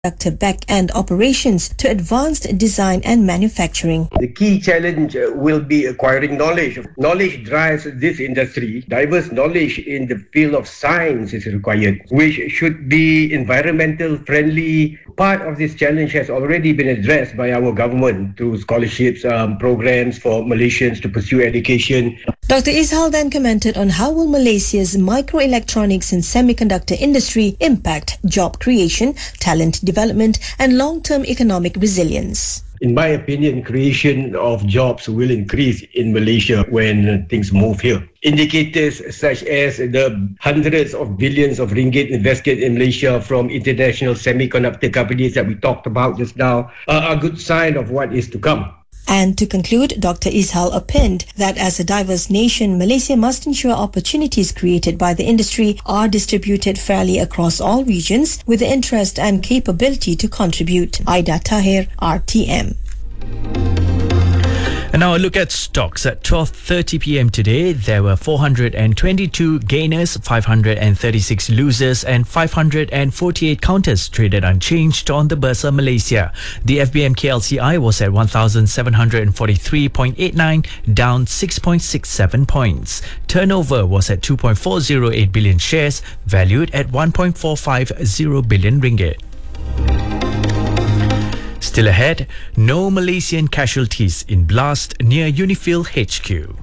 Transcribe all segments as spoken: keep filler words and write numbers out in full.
semiconductor back-end operations to advanced design and manufacturing. The key challenge uh, will be acquiring knowledge. Knowledge drives this industry. Diverse knowledge in the field of science is required, which should be environmental friendly. Part of this challenge has already been addressed by our government through scholarships, um, programs for Malaysians to pursue education. Doctor Ishal then commented on how will Malaysia's microelectronics and semiconductor industry impact job creation, talent development and long-term economic resilience. In my opinion, creation of jobs will increase in Malaysia when things move here. Indicators such as the hundreds of billions of ringgit invested in Malaysia from international semiconductor companies that we talked about just now are a good sign of what is to come. And to conclude, Doctor Ishal opined that as a diverse nation, Malaysia must ensure opportunities created by the industry are distributed fairly across all regions with the interest and capability to contribute. Aida Tahir, R T M. And now a look at stocks. At twelve thirty p.m. today, there were four hundred twenty-two gainers, five hundred thirty-six losers and five hundred forty-eight counters traded unchanged on the Bursa Malaysia. The F B M K L C I was at one thousand seven hundred forty-three point eight nine, down six point six seven points. Turnover was at two point four zero eight billion shares, valued at one point four five zero billion ringgit. Still ahead, no Malaysian casualties in blast near Unifil H Q.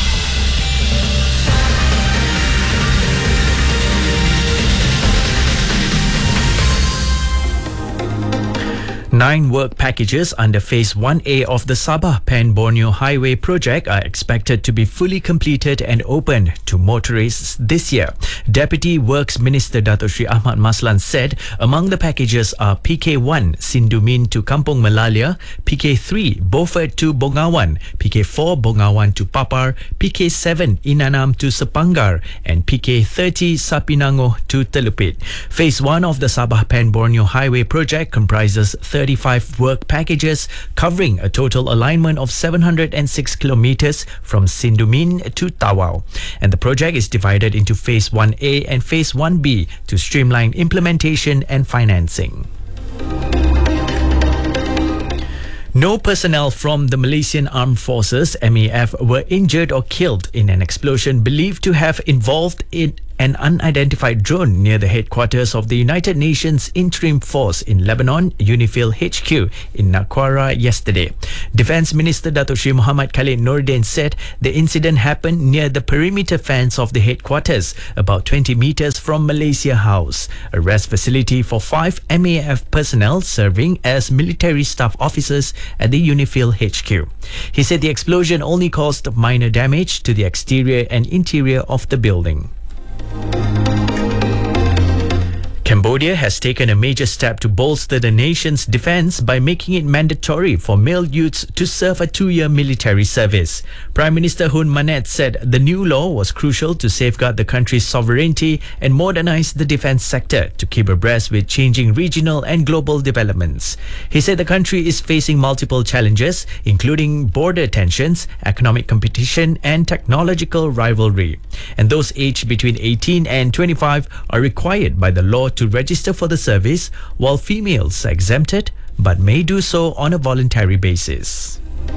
Nine work packages under Phase one A of the Sabah-Pan-Borneo Highway project are expected to be fully completed and opened to motorists this year. Deputy Works Minister Dato Sri Ahmad Maslan said among the packages are P K one Sindumin to Kampung Melalia, P K three Beaufort to Bongawan, P K four Bongawan to Papar, P K seven Inanam to Sepangar and P K thirty Sapinango to Telupit. Phase one of the Sabah-Pan-Borneo Highway project comprises thirty-five work packages covering a total alignment of seven hundred six kilometers from Sindumin to Tawau. And the project is divided into Phase one A and Phase one B to streamline implementation and financing. No personnel from the Malaysian Armed Forces M A F were injured or killed in an explosion believed to have involved in an unidentified drone near the headquarters of the United Nations Interim Force in Lebanon, Unifil H Q in Nakwara yesterday. Defence Minister Dato Sri Muhammad Khalid Nordin said the incident happened near the perimeter fence of the headquarters, about twenty metres from Malaysia House, a rest facility for five M A F personnel serving as military staff officers at the Unifil H Q. He said the explosion only caused minor damage to the exterior and interior of the building. Cambodia has taken a major step to bolster the nation's defence by making it mandatory for male youths to serve a two-year military service. Prime Minister Hun Manet said the new law was crucial to safeguard the country's sovereignty and modernise the defence sector to keep abreast with changing regional and global developments. He said the country is facing multiple challenges, including border tensions, economic competition and technological rivalry. And those aged between eighteen and twenty-five are required by the law to to register for the service, while females are exempted but may do so on a voluntary basis.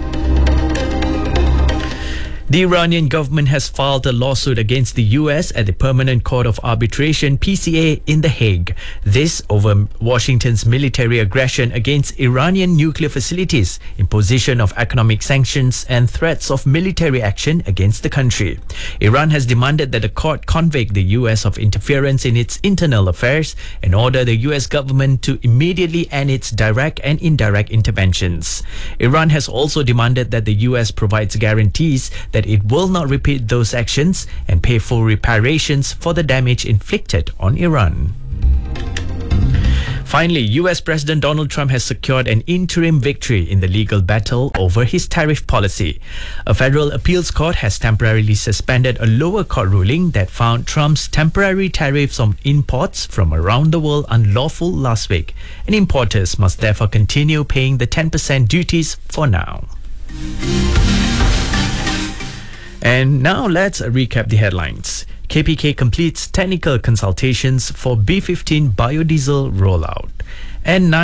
The Iranian government has filed a lawsuit against the U S at the Permanent Court of Arbitration P C A in The Hague. This over Washington's military aggression against Iranian nuclear facilities, imposition of economic sanctions and threats of military action against the country. Iran has demanded that the court convict the U S of interference in its internal affairs and order the U S government to immediately end its direct and indirect interventions. Iran has also demanded that the U S provides guarantees that it will not repeat those actions and pay full reparations for the damage inflicted on Iran. Finally, U S President Donald Trump has secured an interim victory in the legal battle over his tariff policy. A federal appeals court has temporarily suspended a lower court ruling that found Trump's temporary tariffs on imports from around the world unlawful last week, and importers must therefore continue paying the ten percent duties for now. And now let's recap the headlines. K P K completes technical consultations for B fifteen biodiesel rollout. And